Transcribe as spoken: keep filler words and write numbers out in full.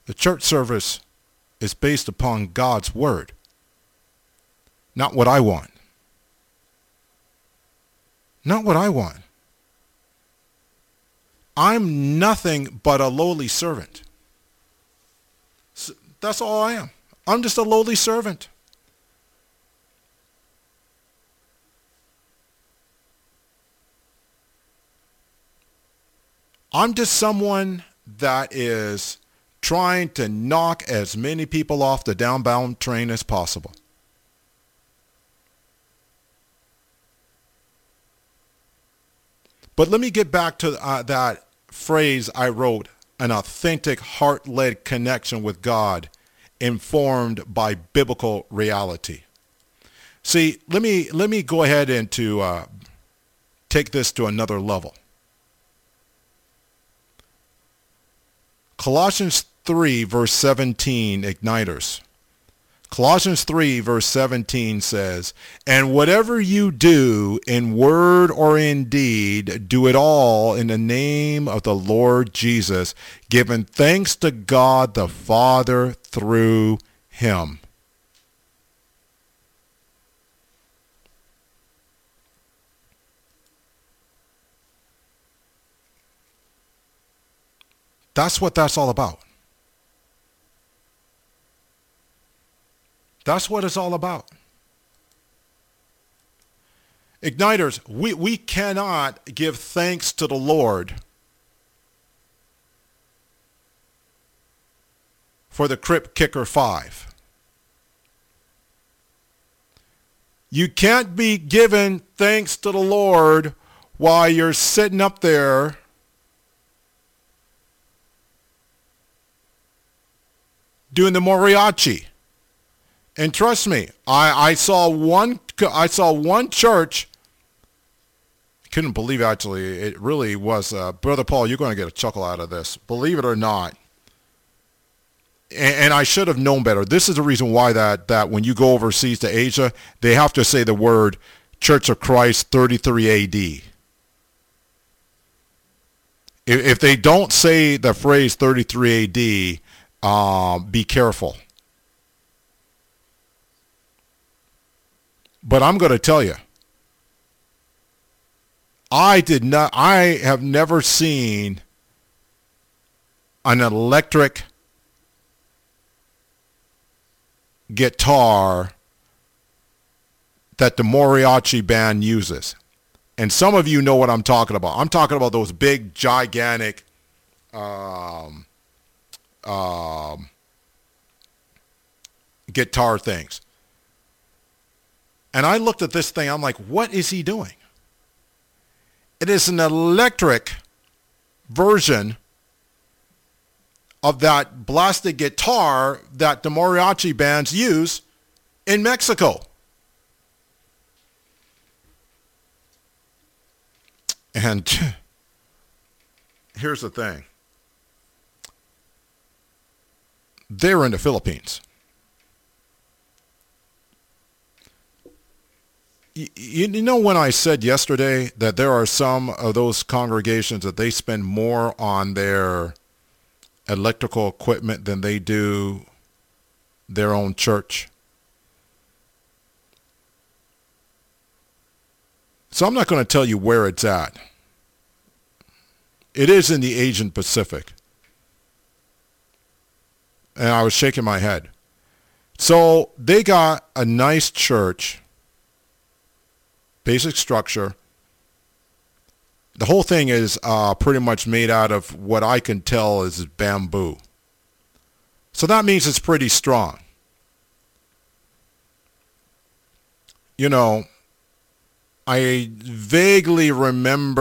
The church service is based upon God's word, not what I want. Not what I want. I'm nothing but a lowly servant. That's all I am. I'm just a lowly servant. I'm just someone that is trying to knock as many people off the downbound train as possible. But let me get back to uh, that phrase I wrote, an authentic heart-led connection with God informed by biblical reality. See, let me let me go ahead and to uh, take this to another level. Colossians three, verse seventeen, Igniters. Colossians three, verse seventeen says, "And whatever you do in word or in deed, do it all in the name of the Lord Jesus, giving thanks to God the Father through him." That's what that's all about. That's what it's all about. Igniters, we, we cannot give thanks to the Lord for the Crypt Kicker five. You can't be giving thanks to the Lord while you're sitting up there doing the mariachi. And trust me, I, I saw one I saw one church. I couldn't believe actually it really was. Uh, Brother Paul, you're going to get a chuckle out of this. Believe it or not. And, and I should have known better. This is the reason why that, that when you go overseas to Asia, they have to say the word Church of Christ thirty-three A D. If, if they don't say the phrase thirty-three A D, um, be careful. But I'm going to tell you, I did not, I have never seen an electric guitar that the mariachi band uses. And some of you know what I'm talking about. I'm talking about those big, gigantic, um, um, guitar things. And I looked at this thing, I'm like, what is he doing? It is an electric version of that blasted guitar that the mariachi bands use in Mexico. And here's the thing. They're in the Philippines. You know when I said yesterday that there are some of those congregations that they spend more on their electrical equipment than they do their own church? So I'm not going to tell you where it's at. It is in the Asian Pacific. And I was shaking my head. So they got a nice church. Basic structure. The whole thing is uh, pretty much made out of what I can tell is bamboo. So that means it's pretty strong. You know, I vaguely remember